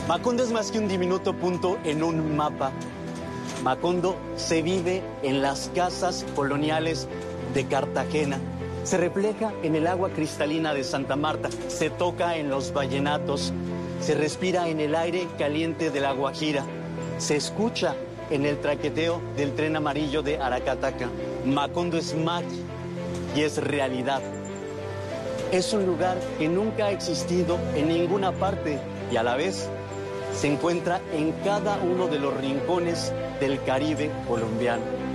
Macondo es más que un diminuto punto en un mapa. Macondo se vive en las casas coloniales de Cartagena, se refleja en el agua cristalina de Santa Marta, se toca en los vallenatos, se respira en el aire caliente de La Guajira, se escucha en el traqueteo del tren amarillo de Aracataca. Macondo es magia y es realidad. Es un lugar que nunca ha existido en ninguna parte y a la vez se encuentra en cada uno de los rincones del Caribe colombiano.